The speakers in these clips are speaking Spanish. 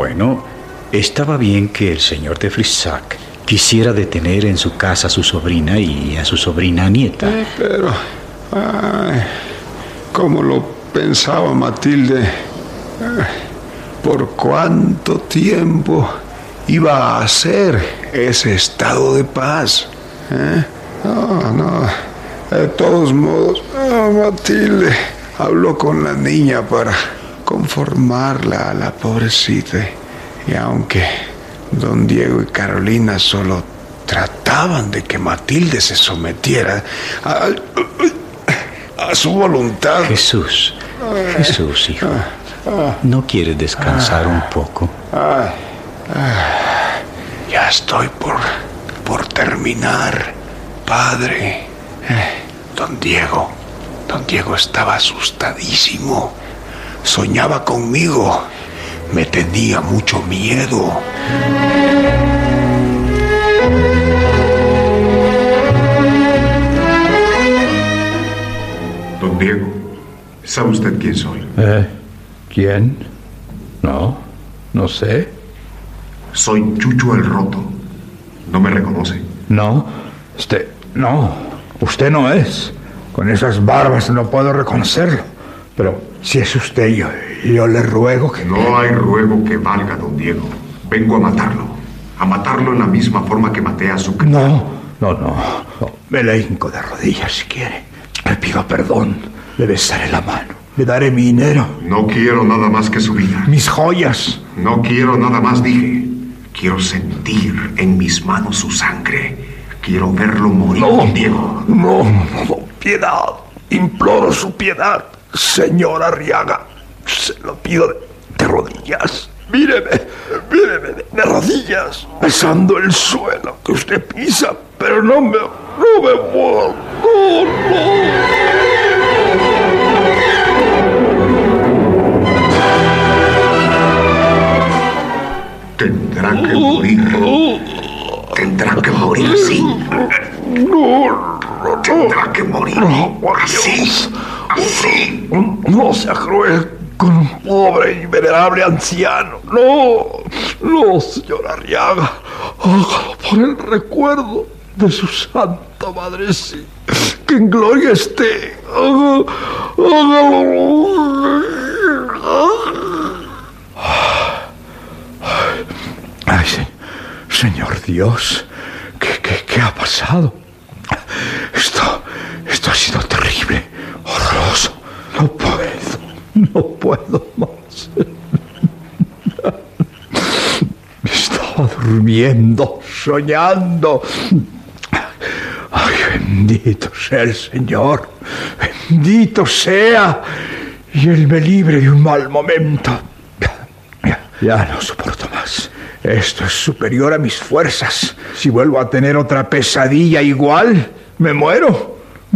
Bueno, estaba bien que el señor de Frisac quisiera detener en su casa a su sobrina y a su sobrina nieta. Pero, como lo pensaba Matilde, ¿por cuánto tiempo iba a hacer ese estado de paz? No, de todos modos, Matilde habló con la niña para conformarla a la pobrecita. Y aunque don Diego y Carolina solo trataban de que Matilde se sometiera a su voluntad. Jesús, hijo, ¿no quieres descansar un poco? Ya estoy por terminar, padre. Don Diego estaba asustadísimo. Soñaba conmigo. Me tenía mucho miedo. Don Diego, ¿sabe usted quién soy? ¿Quién? No sé. Soy Chucho el Roto. ¿No me reconoce? No, usted no es. Con esas barbas no puedo reconocerlo. Pero si es usted, yo le ruego que... No hay ruego que valga, don Diego. Vengo a matarlo. A matarlo en la misma forma que maté a su criado. No. Me le hinco de rodillas si quiere. Le pido perdón. Le besaré la mano. Le daré mi dinero. No quiero nada más que su vida. Mis joyas. No quiero nada más, dije. Quiero sentir en mis manos su sangre. Quiero verlo morir, don Diego. No, piedad. Imploro su piedad, señor Arriaga. Se lo pido de rodillas. Míreme de rodillas, besando el suelo que usted pisa, pero no me muero. No. Tendrá que morir. Tendrá que morir así. Tendrá que morir así. No sea cruel con un pobre y venerable anciano. No, señor Arriaga. Hágalo por el recuerdo de su santa madre, sí. Que en gloria esté. Hágalo. Ay, Señor Dios, ¿qué ha pasado? Esto ha sido terrible, horroroso. No puedo más. Estaba durmiendo, soñando. Ay, bendito sea el Señor, bendito sea, y Él me libre de un mal momento. Ya no soporto más. Esto es superior a mis fuerzas. Si vuelvo a tener otra pesadilla igual, me muero.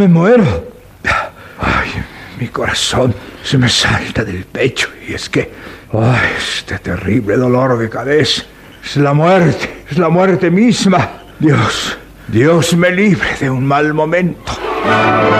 Ay, mi corazón se me salta del pecho y es que... Ay, este terrible dolor de cabeza. Es la muerte misma. Dios me libre de un mal momento.